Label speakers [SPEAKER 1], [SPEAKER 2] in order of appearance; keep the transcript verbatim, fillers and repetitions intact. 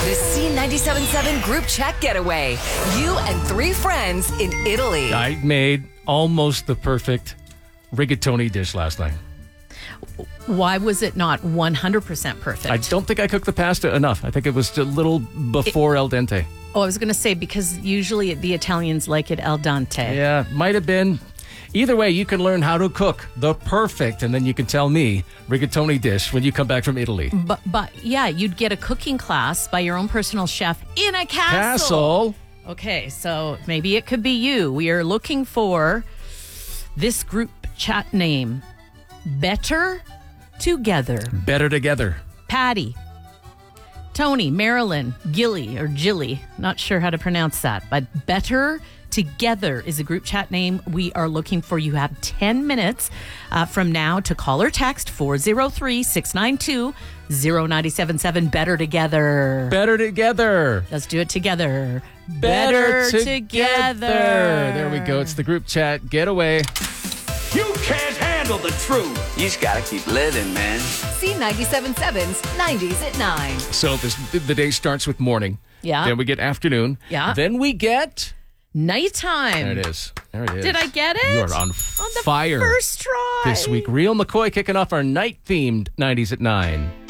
[SPEAKER 1] The C ninety-seven point seven group chat getaway. You and three friends in Italy.
[SPEAKER 2] I made almost the perfect rigatoni dish last night.
[SPEAKER 3] Why was it not one hundred percent perfect?
[SPEAKER 2] I don't think I cooked the pasta enough. I think it was a little before it, al dente.
[SPEAKER 3] Oh, I was going to say, because usually the Italians like it al dente.
[SPEAKER 2] Yeah, might have been. Either way, you can learn how to cook the perfect, and then you can tell me, rigatoni dish when you come back from Italy.
[SPEAKER 3] But, but yeah, you'd get a cooking class by your own personal chef in a castle.
[SPEAKER 2] Castle.
[SPEAKER 3] Okay, so maybe it could be you. We are looking for this group chat name. Better Together.
[SPEAKER 2] Better Together.
[SPEAKER 3] Patty, Tony, Marilyn, Gilly, or Jilly. Not sure how to pronounce that, but Better Together is a group chat name we are looking for. You have ten minutes uh, from now to call or text four oh three, six nine two, oh nine seven seven. Better Together.
[SPEAKER 2] Better Together.
[SPEAKER 3] Let's do it together.
[SPEAKER 2] Better,
[SPEAKER 3] Better
[SPEAKER 2] together.
[SPEAKER 3] together.
[SPEAKER 2] There we go. It's the group chat getaway.
[SPEAKER 4] You can't handle the truth.
[SPEAKER 5] You just gotta keep living, man.
[SPEAKER 1] C ninety-seven point seven's nineties at nine.
[SPEAKER 2] So this, the day starts with morning.
[SPEAKER 3] Yeah.
[SPEAKER 2] Then we get afternoon.
[SPEAKER 3] Yeah.
[SPEAKER 2] Then we get...
[SPEAKER 3] Nighttime.
[SPEAKER 2] There it is. There it is.
[SPEAKER 3] Did I get it?
[SPEAKER 2] You are on,
[SPEAKER 3] On the
[SPEAKER 2] fire
[SPEAKER 3] first try.
[SPEAKER 2] this week. Real McCoy kicking off our night-themed nineties at nine.